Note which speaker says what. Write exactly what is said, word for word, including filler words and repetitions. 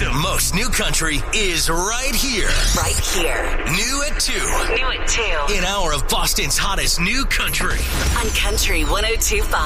Speaker 1: The most new country is right here.
Speaker 2: Right here.
Speaker 1: New at two.
Speaker 2: New at two.
Speaker 1: An hour of Boston's hottest new country.
Speaker 2: On Country one oh two point five.